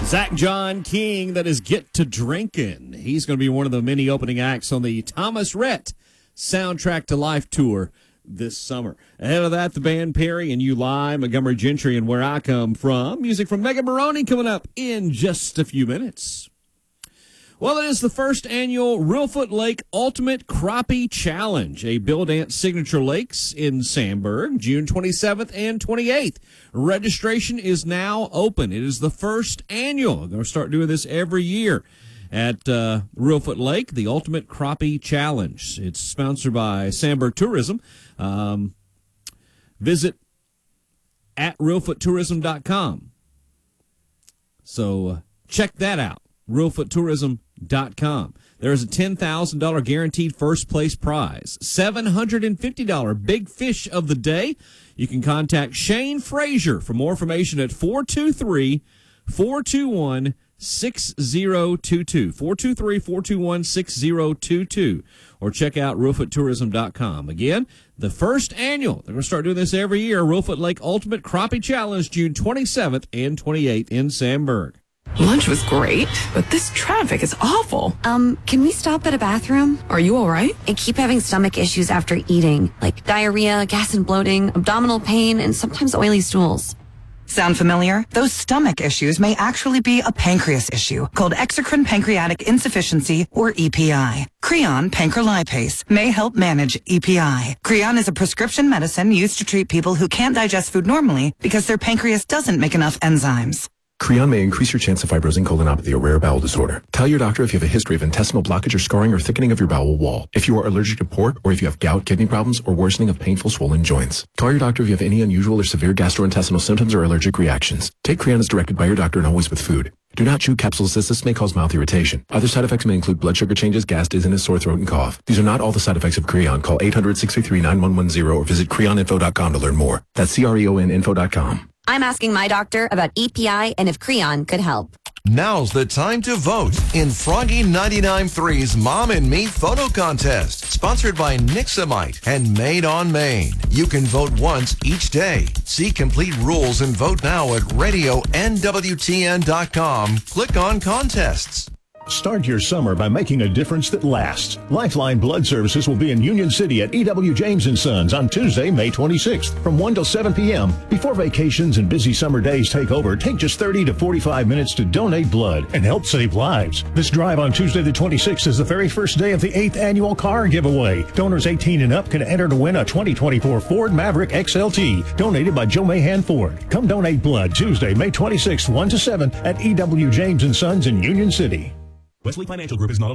Zach John King, that is Get to Drinkin'. He's going to be one of the many opening acts on the Thomas Rhett Soundtrack to Life tour this summer. Ahead of that, the band Perry and You Lie, Montgomery Gentry, and Where I Come From. Music from Megan Maroney coming up in just a few minutes. Well, it is the first annual Reelfoot Lake Ultimate Crappie Challenge, a Bill Dance Signature Lakes in Sandburg, June 27th and 28th. Registration is now open. It is the first annual. We're going to start doing this every year at Reelfoot Lake, the Ultimate Crappie Challenge. It's sponsored by Sandburg Tourism. Visit at reelfoottourism.com. So check that out, reelfoottourism.com. There is a $10,000 guaranteed first place prize, $750 big fish of the day. You can contact Shane Frazier for more information at 423-421-6022, 423-421-6022, or check out reelfoottourism.com. Again, the first annual, they're going to start doing this every year, Reelfoot Lake Ultimate Crappie Challenge, June 27th and 28th in Sandburg. Lunch was great, but this traffic is awful. Can we stop at a bathroom? Are you all right? I keep having stomach issues after eating, like diarrhea, gas and bloating, abdominal pain, and sometimes oily stools. Sound familiar? Those stomach issues may actually be a pancreas issue called exocrine pancreatic insufficiency, or EPI. Creon pancrelipase may help manage EPI. Creon is a prescription medicine used to treat people who can't digest food normally because their pancreas doesn't make enough enzymes. Creon may increase your chance of fibrosing colonopathy, a rare bowel disorder. Tell your doctor if you have a history of intestinal blockage or scarring or thickening of your bowel wall, if you are allergic to pork, or if you have gout, kidney problems, or worsening of painful swollen joints. Call your doctor if you have any unusual or severe gastrointestinal symptoms or allergic reactions. Take Creon as directed by your doctor and always with food. Do not chew capsules as this may cause mouth irritation. Other side effects may include blood sugar changes, gas, dizziness, sore throat, and cough. These are not all the side effects of Creon. Call 800-633-9110 or visit creoninfo.com to learn more. That's creoninfo.com. I'm asking my doctor about EPI and if Creon could help. Now's the time to vote in Froggy 99.3's Mom and Me photo contest, sponsored by Nixamite and Made on Maine. You can vote once each day. See complete rules and vote now at radionwtn.com. Click on contests. Start your summer by making a difference that lasts. Lifeline Blood Services will be in Union City at E.W. James & Sons on Tuesday, May 26th from 1 till 7 p.m. Before vacations and busy summer days take over, take just 30 to 45 minutes to donate blood and help save lives. This drive on Tuesday the 26th is the very first day of the 8th annual car giveaway. Donors 18 and up can enter to win a 2024 Ford Maverick XLT donated by Joe Mahan Ford. Come donate blood Tuesday, May 26th, 1 to 7 at E.W. James & Sons in Union City. Wesley Financial Group is not